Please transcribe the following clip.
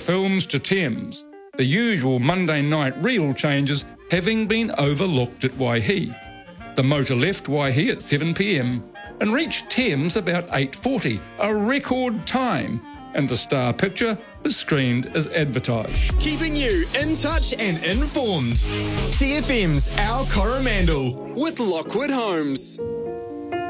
films to Thames, the usual Monday night reel changes having been overlooked at Waihi. The motor left Waihi at 7 p.m. and reached Thames about 8:40, a record time, and the Star picture was screened as advertised. Keeping you in touch and informed. CFM's Our Coromandel with Lockwood Homes.